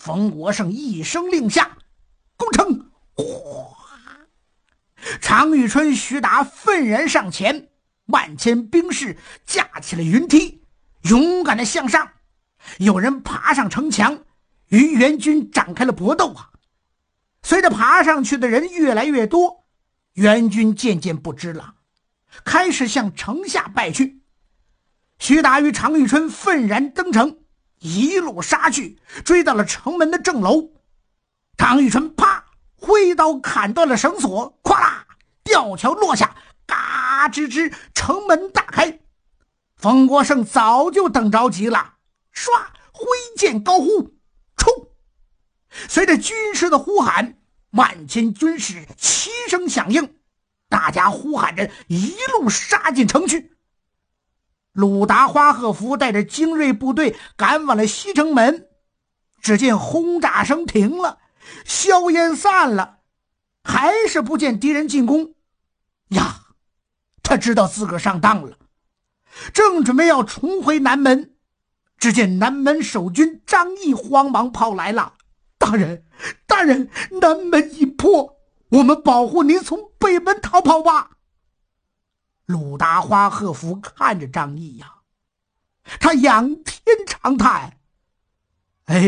冯国胜一声令下，攻城！哗！常遇春、徐达愤然上前，万千兵士架起了云梯，勇敢地向上。有人爬上城墙，与援军展开了搏斗啊！随着爬上去的人越来越多，援军渐渐不支了，开始向城下败去。徐达与常遇春愤然登城，一路杀去，追到了城门的正楼。常遇春啪挥刀砍断了绳索，咵啦，吊桥落下，嘎吱吱，城门大开。冯国胜早就等着急了，唰，挥剑高呼冲！随着军师的呼喊，万千军士齐声响应，大家呼喊着一路杀进城去。鲁达花鹤符带着精锐部队赶往了西城门，只见轰炸声停了，硝烟散了，还是不见敌人进攻呀！他知道自个儿上当了，正准备要重回南门，只见南门守军张毅慌忙跑来了：“大人，大人，南门已破，我们保护您从北门逃跑吧。”鲁达花鹤符看着张毅呀，他仰天长叹：“哎，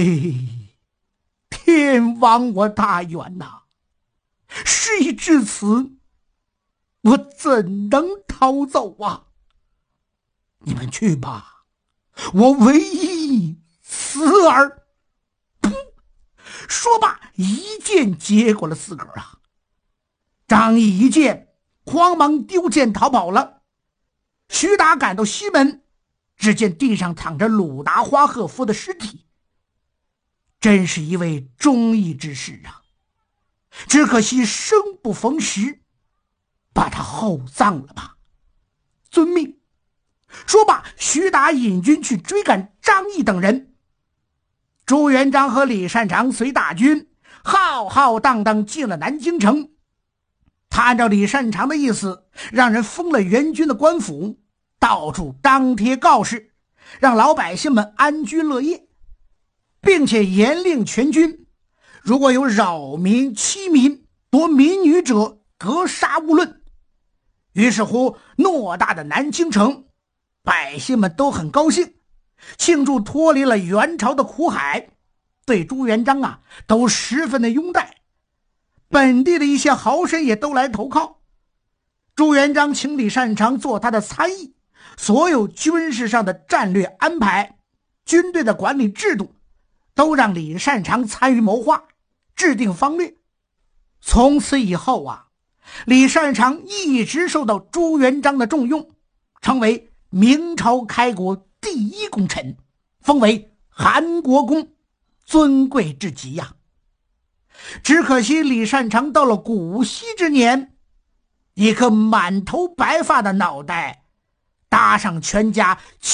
天亡我大元呐！事已至此，我怎能逃走啊？你们去吧，我唯一死儿。”噗！说罢，一剑接过了自个儿啊！张毅一剑，慌忙丢剑逃跑了。徐达赶到西门，只见地上躺着鲁达花鹤符的尸体。真是一位忠义之士啊！只可惜生不逢时，把他厚葬了吧。遵命。说罢，徐达引军去追赶张毅等人。朱元璋和李善长随大军浩浩荡荡进了南京城。他按照李善长的意思，让人封了援军的官府，到处张贴告示，让老百姓们安居乐业，并且严令全军，如果有扰民、欺民、夺民女者，格杀勿论。于是乎，偌大的南京城，百姓们都很高兴，庆祝脱离了元朝的苦海，对朱元璋啊都十分的拥戴。本地的一些豪绅也都来投靠。朱元璋请李善长做他的参议，所有军事上的战略安排、军队的管理制度，都让李善长参与谋划，制定方略。从此以后啊，李善长一直受到朱元璋的重用，成为明朝开国第一功臣，封为韩国公，尊贵至极呀。只可惜李善长到了古稀之年，一颗满头白发的脑袋搭上全家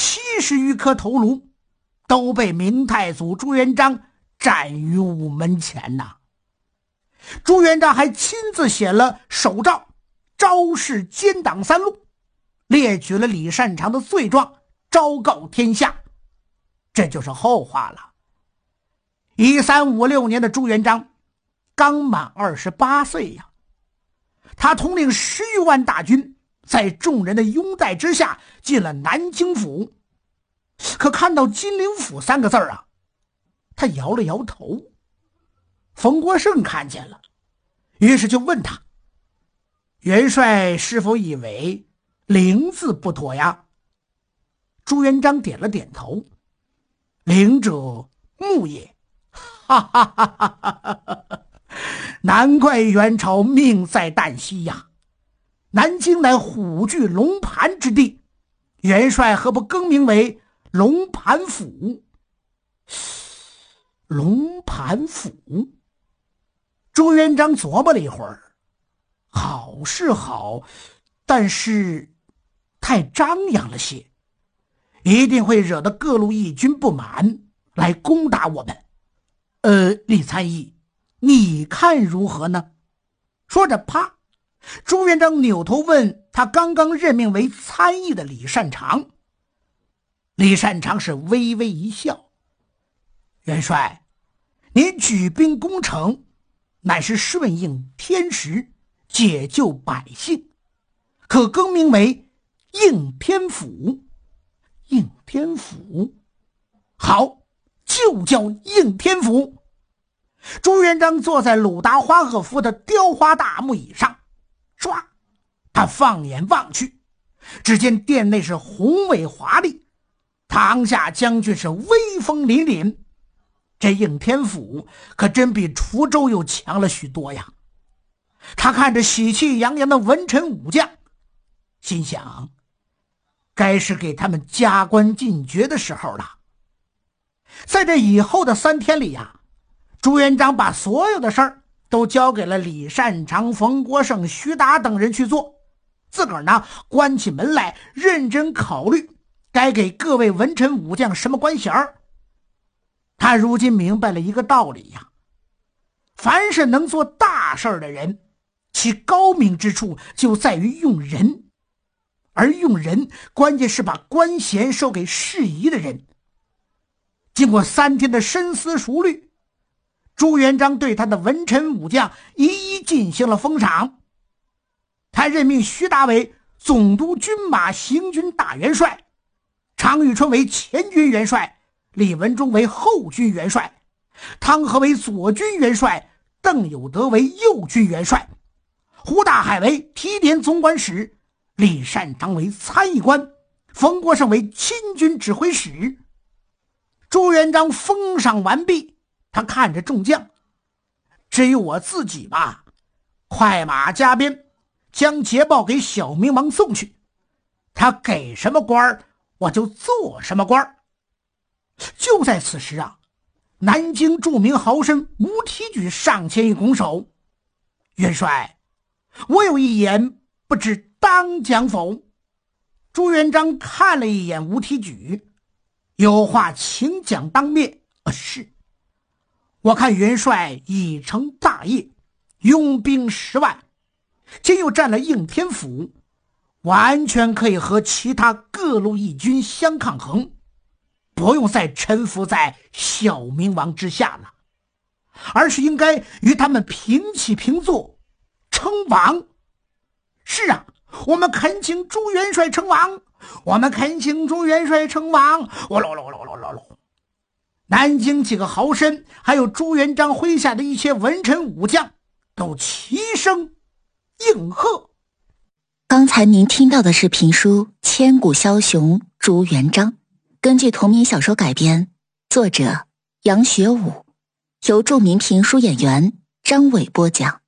70余颗头颅，都被明太祖朱元璋斩于午门前呐。朱元璋还亲自写了手诏，昭示奸党3路，列举了李善长的罪状，昭告天下。这就是后话了。1356年的朱元璋刚满28岁呀，他统领10余万大军，在众人的拥戴之下进了南京府。可看到金陵府3个字啊，他摇了摇头。冯国胜看见了，于是就问他：“元帅是否以为陵字不妥呀？”朱元璋点了点头：“陵者木也。”哈哈哈哈哈哈！难怪元朝命在旦夕呀！南京乃虎踞龙盘之地，元帅何不更名为龙盘府？龙盘府？朱元璋琢磨了一会儿，好是好，但是太张扬了些，一定会惹得各路义军不满，来攻打我们。李参议，你看如何呢？说着，啪，朱元璋扭头问他刚刚任命为参议的李善长。李善长是微微一笑：“元帅， 你举兵攻城，乃是顺应天时，解救百姓，可更名为应天府。应天府，好，就叫应天府。朱元璋坐在鲁达花萼夫的雕花大木椅上，唰，他放眼望去，只见殿内是宏伟华丽，堂下将军是威风凛凛。这应天府可真比滁州又强了许多呀。他看着喜气洋洋的文臣武将，心想，该是给他们加官进爵的时候了。在这以后的3天里呀，朱元璋把所有的事儿都交给了李善长、冯国胜、徐达等人去做，自个儿呢关起门来认真考虑该给各位文臣武将什么官衔儿。他如今明白了一个道理呀，凡是能做大事的人，其高明之处就在于用人，而用人关键是把官衔授给适宜的人。经过3天的深思熟虑，朱元璋对他的文臣武将一一进行了封赏。他任命徐达为总督军马行军大元帅，常遇春为前军元帅，李文忠为后军元帅，汤和为左军元帅，邓有德为右军元帅，胡大海为提点总管使，李善长为参议官，冯国胜为亲军指挥使。朱元璋封赏完毕，他看着众将，至于我自己吧，快马加鞭，将捷报给小明王送去，他给什么官我就做什么官。就在此时啊，南京著名豪绅吴提举上前一拱手，元帅，我有一言，不知当讲否？朱元璋看了一眼吴提举，有话请讲当面。是，我看元帅已成大业，拥兵10万，今又占了应天府，完全可以和其他各路义军相抗衡，不用再臣服在小明王之下了，而是应该与他们平起平坐，称王。是啊，我们恳请朱元帅称王，我们恳请朱元帅称王。南京几个豪绅，还有朱元璋麾下的一些文臣武将，都齐声应和。 刚才您听到的是评书《千古枭雄朱元璋》，根据同名小说改编，作者杨学武，由著名评书演员张伟播讲。